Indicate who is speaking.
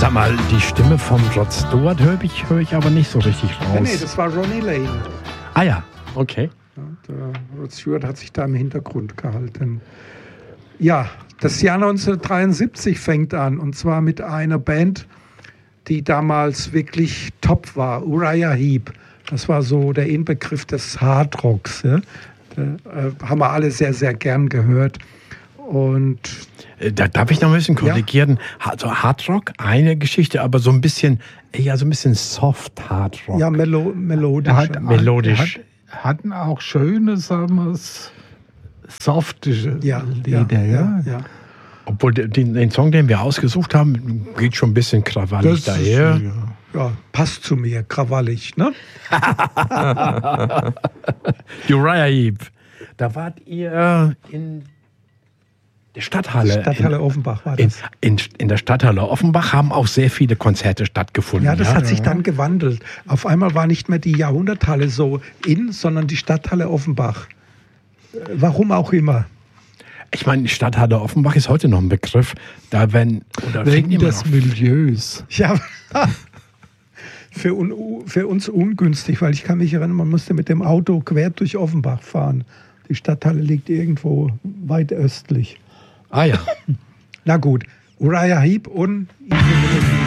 Speaker 1: Sag mal, die Stimme von Rod Stewart höre ich aber nicht so richtig raus.
Speaker 2: Nee, das war Ronnie Lane.
Speaker 1: Ah ja, okay.
Speaker 2: Ja, der Rod Stewart hat sich da im Hintergrund gehalten. Ja, das Jahr 1973 fängt an, und zwar mit einer Band, die damals wirklich top war, Uriah Heep. Das war so der Inbegriff des Hardrocks. Ja? Da haben wir alle sehr, sehr gern gehört. Und
Speaker 1: da darf ich noch ein bisschen korrigieren. Ja. Also Hardrock, eine Geschichte, aber so ein bisschen Soft Hardrock.
Speaker 2: Ja, melodisch.
Speaker 1: Melodisch.
Speaker 3: Hatten auch schöne, sagen wir es, softische Lieder. Ja.
Speaker 1: Obwohl den Song, den wir ausgesucht haben, geht schon ein bisschen krawallig daher.
Speaker 2: Ja, passt zu mir, krawallig, ne?
Speaker 1: Uriah Heep. Da wart ihr in der Stadthalle.
Speaker 2: Stadthalle Offenbach war das.
Speaker 1: In der Stadthalle Offenbach haben auch sehr viele Konzerte stattgefunden.
Speaker 2: Ja, das hat sich dann gewandelt. Auf einmal war nicht mehr die Jahrhunderthalle so sondern die Stadthalle Offenbach. Warum auch immer.
Speaker 1: Ich meine, die Stadthalle Offenbach ist heute noch ein Begriff.
Speaker 3: Wegen des Milieus.
Speaker 2: Ja, für uns ungünstig, weil ich kann mich erinnern, man musste mit dem Auto quer durch Offenbach fahren. Die Stadthalle liegt irgendwo weit östlich.
Speaker 1: Ah ja.
Speaker 2: Na gut, Uriah Heep und Easy